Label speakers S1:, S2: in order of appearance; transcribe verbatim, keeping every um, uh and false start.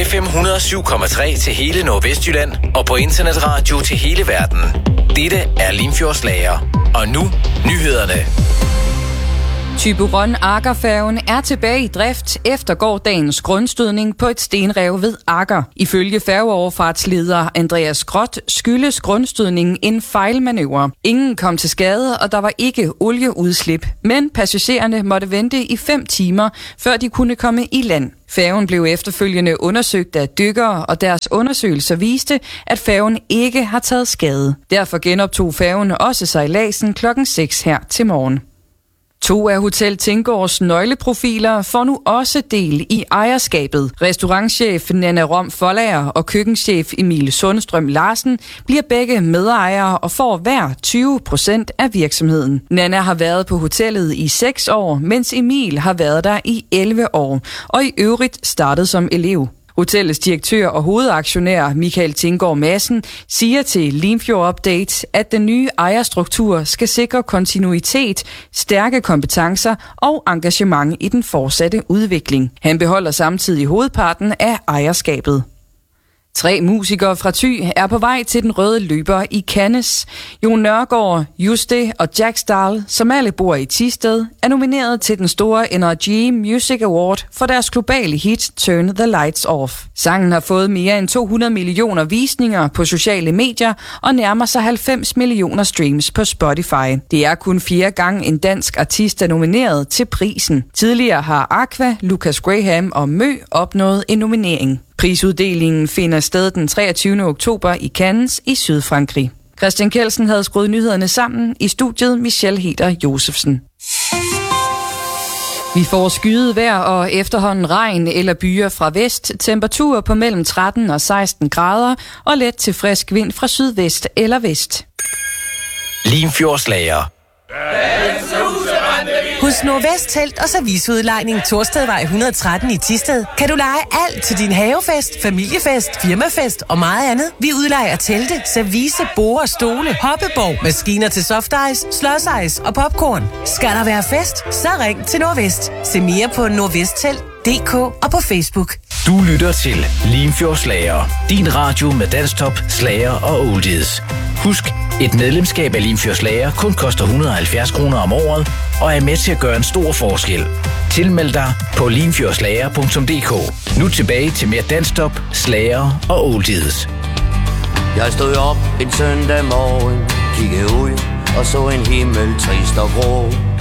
S1: F M et hundrede og syv komma tre til hele Nordvestjylland og på internetradio til hele verden. Dette er Limfjordslager. Og nu nyhederne.
S2: Thyborøn-Agger-færgen er tilbage i drift efter gårdagens grundstødning på et stenrev ved Agger. Ifølge færgeoverfartsleder Andreas Grot skyldes grundstødningen en fejlmanøvre. Ingen kom til skade, og der var ikke olieudslip, men passagererne måtte vente i fem timer, før de kunne komme i land. Færgen blev efterfølgende undersøgt af dykkere, og deres undersøgelser viste, at færgen ikke har taget skade. Derfor genoptog færgen også sejladsen klokken seks her til morgen. To af Hotel Tinggaards nøgleprofiler får nu også del i ejerskabet. Restaurantchef Nanna Rom Folager og køkkenchef Emil Sundstrøm Larsen bliver begge medejere og får hver tyve procent af virksomheden. Nanna har været på hotellet i seks år, mens Emil har været der i elleve år, og i øvrigt startet som elev. Hotellets direktør og hovedaktionær Michael Tinggaard Madsen siger til Limfjord Update, at den nye ejerstruktur skal sikre kontinuitet, stærke kompetencer og engagement i den fortsatte udvikling. Han beholder samtidig hovedparten af ejerskabet. Tre musikere fra Thy er på vej til den røde løber i Cannes. Jon Nørgaard, Juste og Jack Stahl, som alle bor i Thisted, er nomineret til den store N R G Music Award for deres globale hit Turn the Lights Off. Sangen har fået mere end to hundrede millioner visninger på sociale medier og nærmer sig halvfems millioner streams på Spotify. Det er kun fire gange en dansk artist er nomineret til prisen. Tidligere har Aqua, Lucas Graham og Mø opnået en nominering. Prisuddelingen finder sted den treogtyvende oktober i Cannes i Sydfrankrig. Christian Kelsen havde skruet nyhederne sammen, i studiet Michelle Heder Josefsen. Vi får skyet vejr og efterhånden regn eller byer fra vest, temperaturer på mellem tretten og seksten grader og let til frisk vind fra sydvest eller vest.
S1: Limfjordslager.
S3: Hos Nordvest Telt og Serviceudlejning Torstedvej et hundrede og tretten i Thisted kan du leje alt til din havefest, familiefest, firmafest og meget andet. Vi udlejer telte, service, borde, stole, hoppeborg, maskiner til softice, slush-ice og popcorn. Skal der være fest, så ring til Nordvest. Se mere på nordvesttelt punktum d k og på Facebook.
S1: Du lytter til Limfjordslager. Din radio med danstop, slager og oldies. Husk, et medlemskab af Limfjordslager kun koster et hundrede og halvfjerds kroner om året og er med til at gøre en stor forskel. Tilmeld dig på limfjordslager punktum d k. Nu tilbage til mere danstop, slager og oldies.
S4: Jeg stod op en søndag morgen, kiggede ud og så en himmel trist og grå.